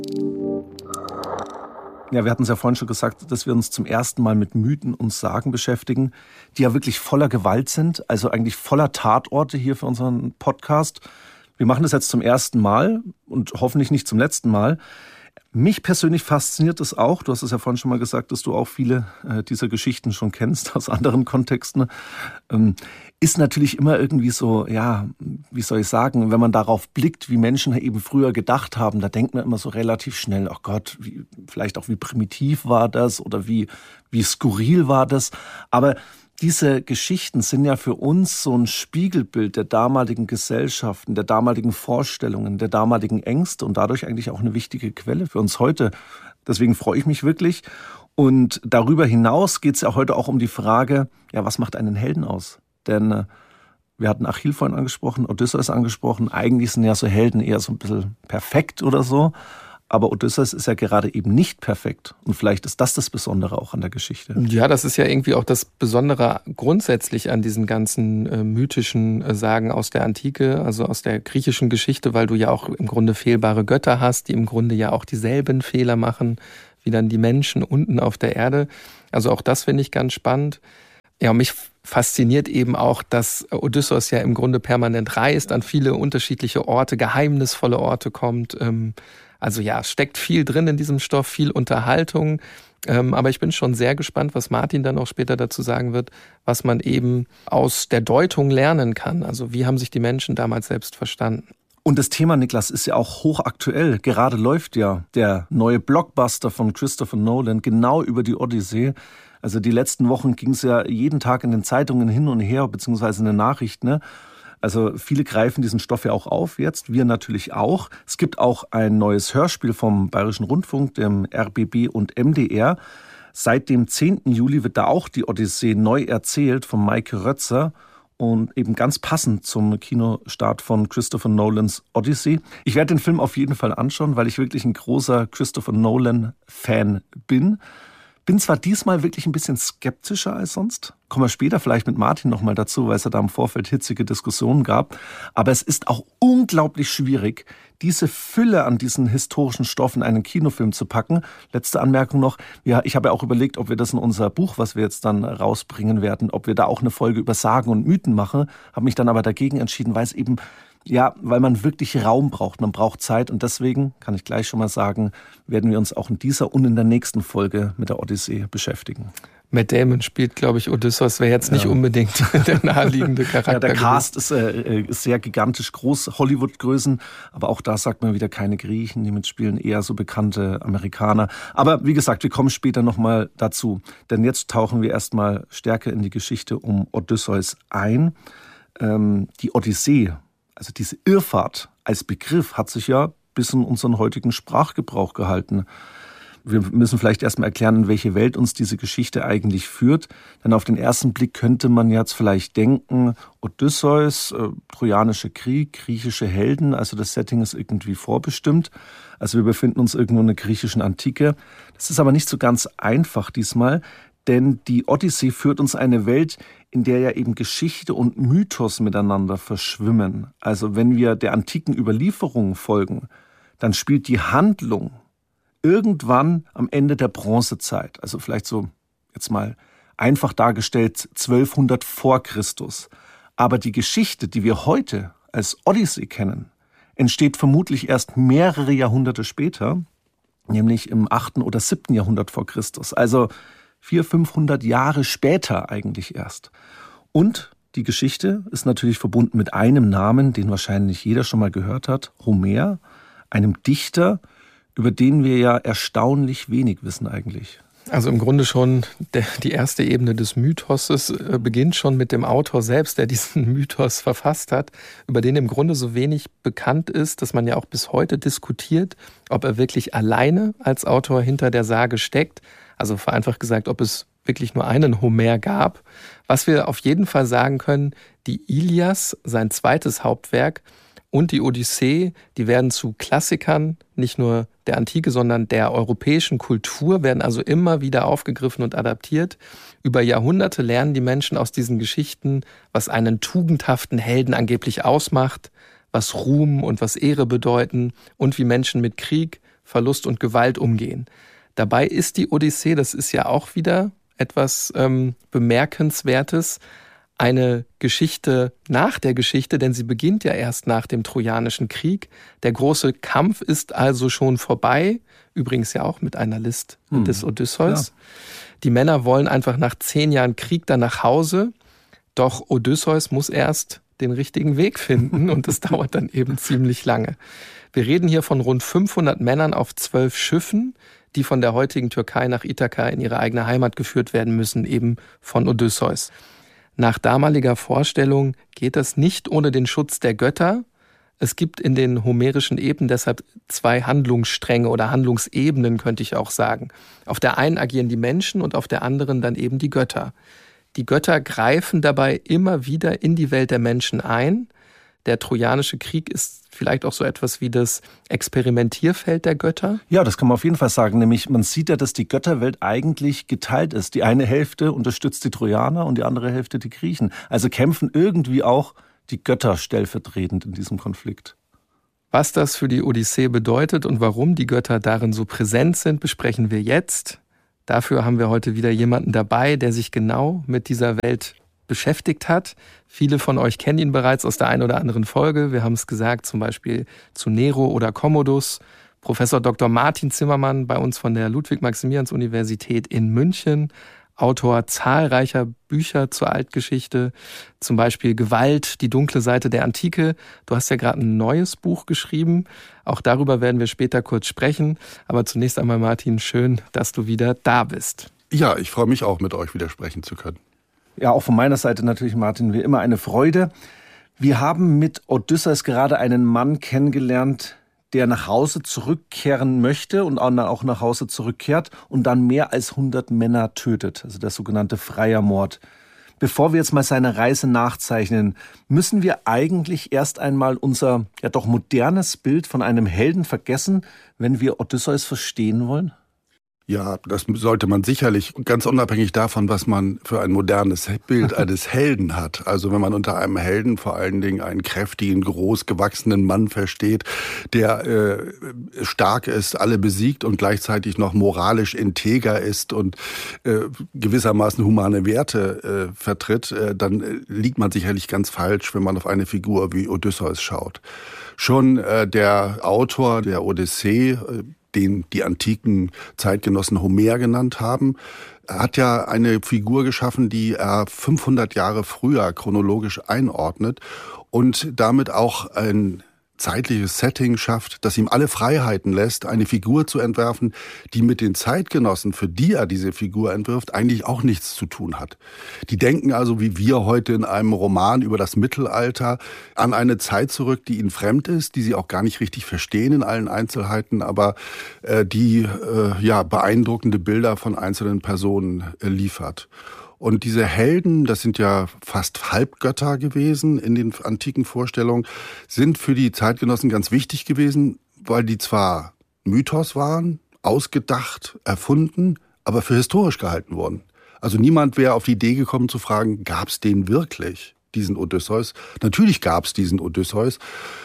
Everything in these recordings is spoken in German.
Ja, wir hatten es ja vorhin schon gesagt, dass wir uns zum ersten Mal mit Mythen und Sagen beschäftigen, die ja wirklich voller Gewalt sind, also eigentlich voller Tatorte hier für unseren Podcast. Wir machen das jetzt zum ersten Mal und hoffentlich nicht zum letzten Mal. Mich persönlich fasziniert es auch, du hast es ja vorhin schon mal gesagt, dass du auch viele dieser Geschichten schon kennst aus anderen Kontexten, ist natürlich immer irgendwie so, ja, wie soll ich sagen, wenn man darauf blickt, wie Menschen eben früher gedacht haben, da denkt man immer so relativ schnell, ach Gott, vielleicht auch wie primitiv war das oder wie skurril war das, aber diese Geschichten sind ja für uns so ein Spiegelbild der damaligen Gesellschaften, der damaligen Vorstellungen, der damaligen Ängste und dadurch eigentlich auch eine wichtige Quelle für uns heute. Deswegen freue ich mich wirklich. Und darüber hinaus geht es ja heute auch um die Frage, ja, was macht einen Helden aus? Denn wir hatten Achill vorhin angesprochen, Odysseus angesprochen. Eigentlich sind ja so Helden eher so ein bisschen perfekt oder so. Aber Odysseus ist ja gerade eben nicht perfekt. Und vielleicht ist das Besondere auch an der Geschichte. Ja, das ist ja irgendwie auch das Besondere grundsätzlich an diesen ganzen mythischen Sagen aus der Antike, also aus der griechischen Geschichte, weil du ja auch im Grunde fehlbare Götter hast, die im Grunde ja auch dieselben Fehler machen, wie dann die Menschen unten auf der Erde. Also auch das finde ich ganz spannend. Ja, mich fasziniert eben auch, dass Odysseus ja im Grunde permanent reist, an viele unterschiedliche Orte, geheimnisvolle Orte kommt. Also ja, es steckt viel drin in diesem Stoff, viel Unterhaltung. Aber ich bin schon sehr gespannt, was Martin dann auch später dazu sagen wird, was man eben aus der Deutung lernen kann. Also wie haben sich die Menschen damals selbst verstanden? Und das Thema, Niklas, ist ja auch hochaktuell. Gerade läuft ja der neue Blockbuster von Christopher Nolan genau über die Odyssee. Also die letzten Wochen ging es ja jeden Tag in den Zeitungen hin und her, beziehungsweise in den Nachrichten, ne? Also viele greifen diesen Stoff ja auch auf jetzt, wir natürlich auch. Es gibt auch ein neues Hörspiel vom Bayerischen Rundfunk, dem RBB und MDR. Seit dem 10. Juli wird da auch die Odyssee neu erzählt von Maike Rötzer und eben ganz passend zum Kinostart von Christopher Nolans Odyssey. Ich werde den Film auf jeden Fall anschauen, weil ich wirklich ein großer Christopher Nolan-Fan bin. Bin zwar diesmal wirklich ein bisschen skeptischer als sonst, kommen wir später vielleicht mit Martin nochmal dazu, weil es ja da im Vorfeld hitzige Diskussionen gab, aber es ist auch unglaublich schwierig, diese Fülle an diesen historischen Stoffen in einen Kinofilm zu packen. Letzte Anmerkung noch, ja, ich habe ja auch überlegt, ob wir das in unser Buch, was wir jetzt dann rausbringen werden, ob wir da auch eine Folge über Sagen und Mythen machen, habe mich dann aber dagegen entschieden, weil es eben weil man wirklich Raum braucht, man braucht Zeit und deswegen, kann ich gleich schon mal sagen, werden wir uns auch in dieser und in der nächsten Folge mit der Odyssee beschäftigen. Matt Damon spielt, glaube ich, Odysseus, wäre jetzt nicht unbedingt der naheliegende Charakter. Ja, der Cast ist sehr gigantisch groß, Hollywood-Größen, aber auch da sagt man wieder keine Griechen, die mitspielen, eher so bekannte Amerikaner. Aber wie gesagt, wir kommen später nochmal dazu, denn jetzt tauchen wir erstmal stärker in die Geschichte um Odysseus ein. Die Odyssee, also diese Irrfahrt als Begriff hat sich ja bis in unseren heutigen Sprachgebrauch gehalten. Wir müssen vielleicht erstmal erklären, in welche Welt uns diese Geschichte eigentlich führt. Denn auf den ersten Blick könnte man jetzt vielleicht denken, Odysseus, Trojanischer Krieg, griechische Helden, also das Setting ist irgendwie vorbestimmt. Also wir befinden uns irgendwo in der griechischen Antike. Das ist aber nicht so ganz einfach diesmal, denn die Odyssee führt uns eine Welt, in der ja eben Geschichte und Mythos miteinander verschwimmen. Also wenn wir der antiken Überlieferung folgen, dann spielt die Handlung irgendwann am Ende der Bronzezeit, also vielleicht so jetzt mal einfach dargestellt 1200 vor Christus. Aber die Geschichte, die wir heute als Odyssee kennen, entsteht vermutlich erst mehrere Jahrhunderte später, nämlich im 8. oder 7. Jahrhundert vor Christus. Also 400-500 Jahre später eigentlich erst. Und die Geschichte ist natürlich verbunden mit einem Namen, den wahrscheinlich jeder schon mal gehört hat, Homer, einem Dichter, über den wir ja erstaunlich wenig wissen eigentlich. Also im Grunde schon die erste Ebene des Mythoses beginnt schon mit dem Autor selbst, der diesen Mythos verfasst hat, über den im Grunde so wenig bekannt ist, dass man ja auch bis heute diskutiert, ob er wirklich alleine als Autor hinter der Sage steckt. Also vereinfacht gesagt, ob es wirklich nur einen Homer gab. Was wir auf jeden Fall sagen können, die Ilias, sein zweites Hauptwerk, und die Odyssee, die werden zu Klassikern, nicht nur der Antike, sondern der europäischen Kultur, werden also immer wieder aufgegriffen und adaptiert. Über Jahrhunderte lernen die Menschen aus diesen Geschichten, was einen tugendhaften Helden angeblich ausmacht, was Ruhm und was Ehre bedeuten und wie Menschen mit Krieg, Verlust und Gewalt umgehen. Dabei ist die Odyssee, das ist ja auch wieder etwas Bemerkenswertes, eine Geschichte nach der Geschichte, denn sie beginnt ja erst nach dem Trojanischen Krieg. Der große Kampf ist also schon vorbei, übrigens ja auch mit einer List des Odysseus. Ja. Die Männer wollen einfach nach 10 Jahren Krieg dann nach Hause, doch Odysseus muss erst den richtigen Weg finden und das dauert dann eben ziemlich lange. Wir reden hier von rund 500 Männern auf 12 Schiffen, die von der heutigen Türkei nach Ithaka in ihre eigene Heimat geführt werden müssen, eben von Odysseus. Nach damaliger Vorstellung geht das nicht ohne den Schutz der Götter. Es gibt in den homerischen Epen deshalb 2 Handlungsstränge oder Handlungsebenen, könnte ich auch sagen. Auf der einen agieren die Menschen und auf der anderen dann eben die Götter. Die Götter greifen dabei immer wieder in die Welt der Menschen ein. Der Trojanische Krieg ist vielleicht auch so etwas wie das Experimentierfeld der Götter? Ja, das kann man auf jeden Fall sagen. Nämlich, man sieht ja, dass die Götterwelt eigentlich geteilt ist. Die eine Hälfte unterstützt die Trojaner und die andere Hälfte die Griechen. Also kämpfen irgendwie auch die Götter stellvertretend in diesem Konflikt. Was das für die Odyssee bedeutet und warum die Götter darin so präsent sind, besprechen wir jetzt. Dafür haben wir heute wieder jemanden dabei, der sich genau mit dieser Welt beschäftigt hat. Viele von euch kennen ihn bereits aus der einen oder anderen Folge. Wir haben es gesagt, zum Beispiel zu Nero oder Commodus. Professor Dr. Martin Zimmermann bei uns von der Ludwig-Maximilians-Universität in München. Autor zahlreicher Bücher zur Altgeschichte, zum Beispiel Gewalt, die dunkle Seite der Antike. Du hast ja gerade ein neues Buch geschrieben. Auch darüber werden wir später kurz sprechen. Aber zunächst einmal, Martin, schön, dass du wieder da bist. Ja, ich freue mich auch, mit euch wieder sprechen zu können. Ja, auch von meiner Seite natürlich, Martin, wie immer eine Freude. Wir haben mit Odysseus gerade einen Mann kennengelernt, der nach Hause zurückkehren möchte und auch nach Hause zurückkehrt und dann mehr als 100 Männer tötet, also der sogenannte Freiermord. Bevor wir jetzt mal seine Reise nachzeichnen, müssen wir eigentlich erst einmal unser ja doch modernes Bild von einem Helden vergessen, wenn wir Odysseus verstehen wollen? Ja, das sollte man sicherlich, ganz unabhängig davon, was man für ein modernes Bild eines Helden hat. Also wenn man unter einem Helden vor allen Dingen einen kräftigen, groß gewachsenen Mann versteht, der stark ist, alle besiegt und gleichzeitig noch moralisch integer ist und gewissermaßen humane Werte vertritt, dann liegt man sicherlich ganz falsch, wenn man auf eine Figur wie Odysseus schaut. Schon der Autor der Odyssee, den die antiken Zeitgenossen Homer genannt haben, hat ja eine Figur geschaffen, die er 500 Jahre früher chronologisch einordnet und damit auch ein zeitliches Setting schafft, das ihm alle Freiheiten lässt, eine Figur zu entwerfen, die mit den Zeitgenossen, für die er diese Figur entwirft, eigentlich auch nichts zu tun hat. Die denken also, wie wir heute in einem Roman über das Mittelalter, an eine Zeit zurück, die ihnen fremd ist, die sie auch gar nicht richtig verstehen in allen Einzelheiten, aber die beeindruckende Bilder von einzelnen Personen liefert. Und diese Helden, das sind ja fast Halbgötter gewesen in den antiken Vorstellungen, sind für die Zeitgenossen ganz wichtig gewesen, weil die zwar Mythos waren, ausgedacht, erfunden, aber für historisch gehalten wurden. Also niemand wäre auf die Idee gekommen zu fragen, gab es den wirklich, diesen Odysseus? Natürlich gab es diesen Odysseus.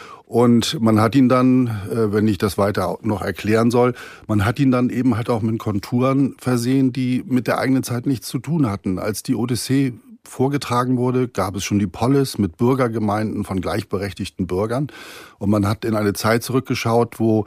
Und man hat ihn dann, wenn ich das weiter noch erklären soll, man hat ihn dann eben halt auch mit Konturen versehen, die mit der eigenen Zeit nichts zu tun hatten. Als die Odyssee vorgetragen wurde, gab es schon die Polis mit Bürgergemeinden von gleichberechtigten Bürgern. Und man hat in eine Zeit zurückgeschaut, wo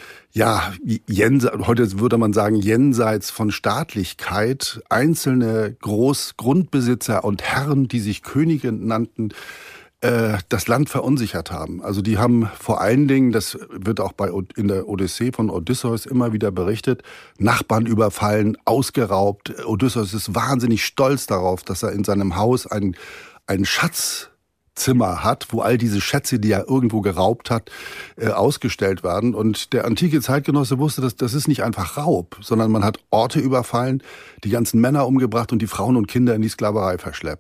heute würde man sagen, jenseits von Staatlichkeit, einzelne Großgrundbesitzer und Herren, die sich Könige nannten, das Land verunsichert haben. Also die haben vor allen Dingen, das wird auch in der Odyssee von Odysseus immer wieder berichtet, Nachbarn überfallen, ausgeraubt. Odysseus ist wahnsinnig stolz darauf, dass er in seinem Haus ein Schatzzimmer hat, wo all diese Schätze, die er irgendwo geraubt hat, ausgestellt werden. Und der antike Zeitgenosse wusste, dass das ist nicht einfach Raub, sondern man hat Orte überfallen, die ganzen Männer umgebracht und die Frauen und Kinder in die Sklaverei verschleppt.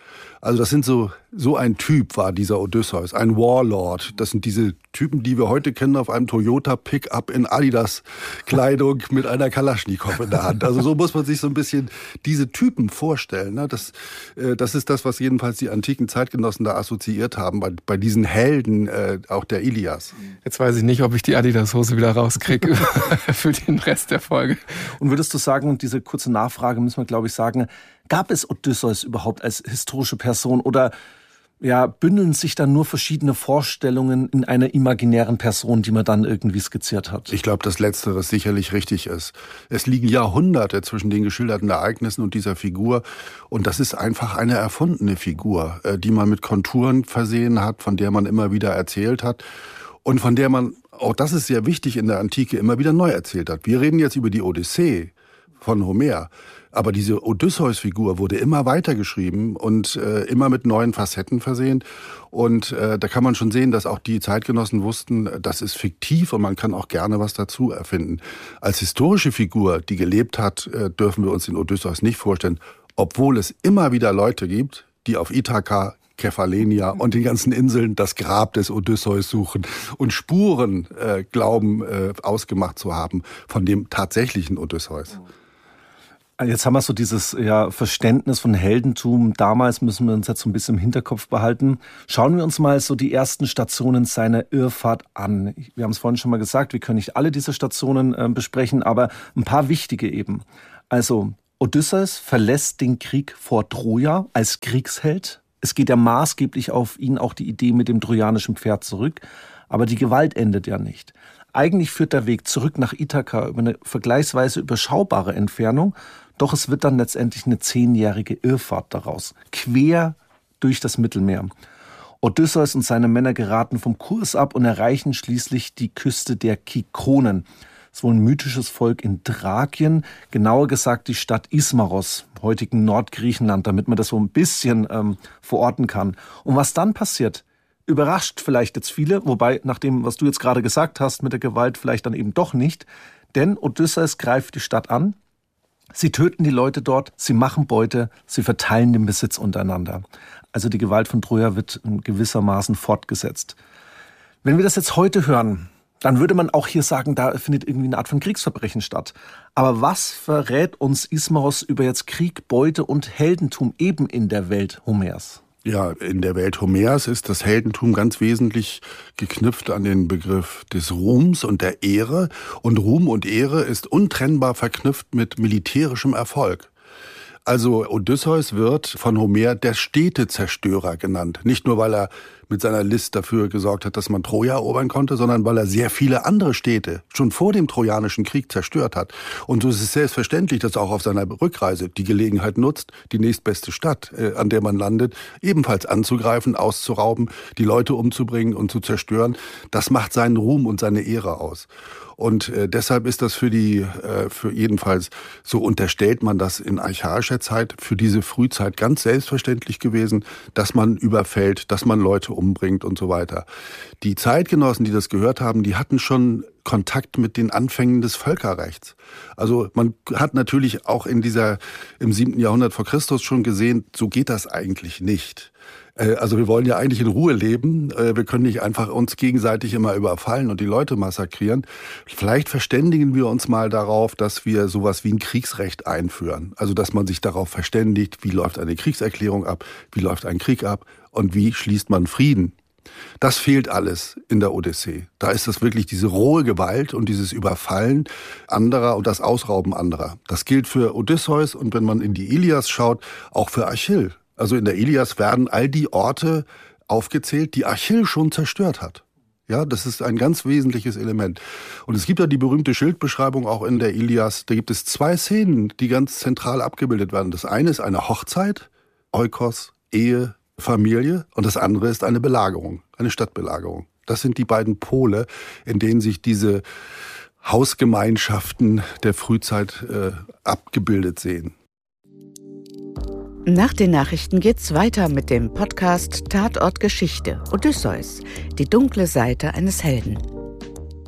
Also das sind so ein Typ war dieser Odysseus, ein Warlord. Das sind diese Typen, die wir heute kennen auf einem Toyota Pickup in Adidas Kleidung mit einer Kalaschnikow in der Hand. Also so muss man sich so ein bisschen diese Typen vorstellen. Ne? Das ist das, was jedenfalls die antiken Zeitgenossen da assoziiert haben bei diesen Helden, auch der Ilias. Jetzt weiß ich nicht, ob ich die Adidas-Hose wieder rauskriege für den Rest der Folge. Und würdest du sagen, und diese kurze Nachfrage müssen wir, glaube ich, sagen, gab es Odysseus überhaupt als historische Person oder bündeln sich dann nur verschiedene Vorstellungen in einer imaginären Person, die man dann irgendwie skizziert hat? Ich glaube, dass Letzteres sicherlich richtig ist. Es liegen Jahrhunderte zwischen den geschilderten Ereignissen und dieser Figur. Und das ist einfach eine erfundene Figur, die man mit Konturen versehen hat, von der man immer wieder erzählt hat und von der man, auch das ist sehr wichtig in der Antike, immer wieder neu erzählt hat. Wir reden jetzt über die Odyssee von Homer. Aber diese Odysseus-Figur wurde immer weitergeschrieben und immer mit neuen Facetten versehen. Und da kann man schon sehen, dass auch die Zeitgenossen wussten, das ist fiktiv und man kann auch gerne was dazu erfinden. Als historische Figur, die gelebt hat, dürfen wir uns den Odysseus nicht vorstellen, obwohl es immer wieder Leute gibt, die auf Ithaka, Kephalenia und den ganzen Inseln das Grab des Odysseus suchen und Spuren glauben ausgemacht zu haben von dem tatsächlichen Odysseus. Jetzt haben wir so dieses Verständnis von Heldentum. Damals müssen wir uns jetzt so ein bisschen im Hinterkopf behalten. Schauen wir uns mal so die ersten Stationen seiner Irrfahrt an. Wir haben es vorhin schon mal gesagt, wir können nicht alle diese Stationen besprechen, aber ein paar wichtige eben. Also Odysseus verlässt den Krieg vor Troja als Kriegsheld. Es geht ja maßgeblich auf ihn auch die Idee mit dem trojanischen Pferd zurück. Aber die Gewalt endet ja nicht. Eigentlich führt der Weg zurück nach Ithaka über eine vergleichsweise überschaubare Entfernung. Doch es wird dann letztendlich eine 10-jährige Irrfahrt daraus, quer durch das Mittelmeer. Odysseus und seine Männer geraten vom Kurs ab und erreichen schließlich die Küste der Kikonen. Das ist wohl ein mythisches Volk in Thrakien, genauer gesagt die Stadt Ismaros, heutigen Nordgriechenland, damit man das so ein bisschen verorten kann. Und was dann passiert, überrascht vielleicht jetzt viele, wobei nach dem, was du jetzt gerade gesagt hast, mit der Gewalt vielleicht dann eben doch nicht. Denn Odysseus greift die Stadt an. Sie töten die Leute dort, sie machen Beute, sie verteilen den Besitz untereinander. Also die Gewalt von Troja wird in gewissermaßen fortgesetzt. Wenn wir das jetzt heute hören, dann würde man auch hier sagen, da findet irgendwie eine Art von Kriegsverbrechen statt. Aber was verrät uns Ismaros über jetzt Krieg, Beute und Heldentum eben in der Welt Homers? Ja, in der Welt Homers ist das Heldentum ganz wesentlich geknüpft an den Begriff des Ruhms und der Ehre. Und Ruhm und Ehre ist untrennbar verknüpft mit militärischem Erfolg. Also Odysseus wird von Homer der Städtezerstörer genannt. Nicht nur, weil er mit seiner List dafür gesorgt hat, dass man Troja erobern konnte, sondern weil er sehr viele andere Städte schon vor dem Trojanischen Krieg zerstört hat. Und so ist es selbstverständlich, dass er auch auf seiner Rückreise die Gelegenheit nutzt, die nächstbeste Stadt, an der man landet, ebenfalls anzugreifen, auszurauben, die Leute umzubringen und zu zerstören. Das macht seinen Ruhm und seine Ehre aus. Und deshalb ist das für jedenfalls, so unterstellt man das in archaischer Zeit, für diese Frühzeit ganz selbstverständlich gewesen, dass man überfällt, dass man Leute umbringt und so weiter. Die Zeitgenossen, die das gehört haben, die hatten schon Kontakt mit den Anfängen des Völkerrechts. Also man hat natürlich auch im 7. Jahrhundert vor Christus schon gesehen, so geht das eigentlich nicht. Also wir wollen ja eigentlich in Ruhe leben. Wir können nicht einfach uns gegenseitig immer überfallen und die Leute massakrieren. Vielleicht verständigen wir uns mal darauf, dass wir sowas wie ein Kriegsrecht einführen. Also dass man sich darauf verständigt, wie läuft eine Kriegserklärung ab, wie läuft ein Krieg ab und wie schließt man Frieden. Das fehlt alles in der Odyssee. Da ist das wirklich diese rohe Gewalt und dieses Überfallen anderer und das Ausrauben anderer. Das gilt für Odysseus und wenn man in die Ilias schaut, auch für Achill. Also in der Ilias werden all die Orte aufgezählt, die Achill schon zerstört hat. Ja, das ist ein ganz wesentliches Element. Und es gibt ja die berühmte Schildbeschreibung auch in der Ilias. Da gibt es 2 Szenen, die ganz zentral abgebildet werden. Das eine ist eine Hochzeit, Oikos, Ehe, Familie. Und das andere ist eine Belagerung, eine Stadtbelagerung. Das sind die beiden Pole, in denen sich diese Hausgemeinschaften der Frühzeit abgebildet sehen. Nach den Nachrichten geht's weiter mit dem Podcast Tatort Geschichte. Odysseus, die dunkle Seite eines Helden.